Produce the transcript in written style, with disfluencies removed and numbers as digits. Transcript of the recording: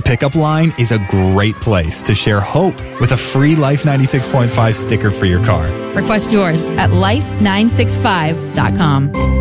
pickup line is a great place to share hope with a free Life 96.5 sticker for your car. Request yours at life965.com.